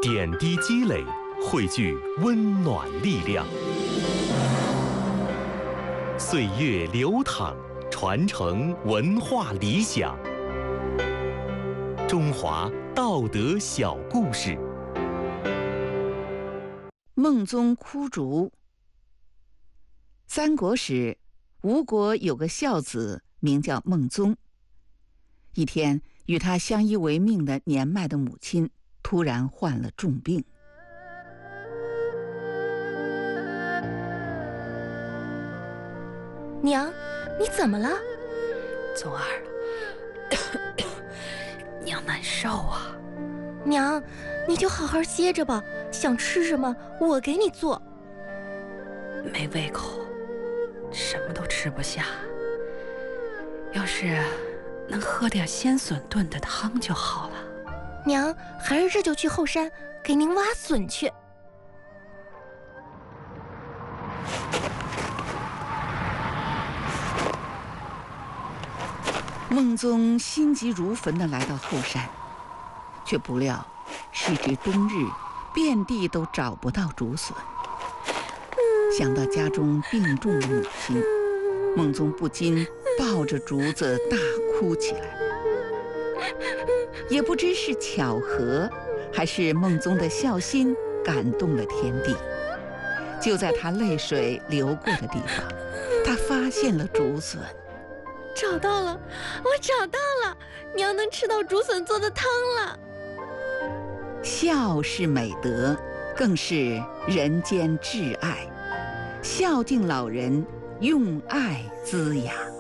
点滴积累，汇聚温暖力量。岁月流淌，传承文化理想。中华道德小故事。 孟宗哭竹。三国时，吴国有个孝子，名叫孟宗。一天，与他相依为命的年迈的母亲突然患了重病。 娘，你怎么了？ 宗儿，娘难受啊。 娘，你就好好歇着吧，想吃什么我给你做。 没胃口，什么都吃不下。要是能喝点鲜笋炖的汤就好了。 娘，孩儿这就去后山给您挖笋去。 孟宗心急如焚地来到后山，却不料时值冬日，遍地都找不到竹笋。想到家中病重的母亲，孟宗不禁抱着竹子大哭起来。也不知是巧合，还是孟宗的孝心感动了天地。就在他泪水流过的地方，他发现了竹笋。 找到了，我找到了，娘能吃到竹笋做的汤了。 孝是美德，更是人间挚爱。孝敬老人，用爱滋养。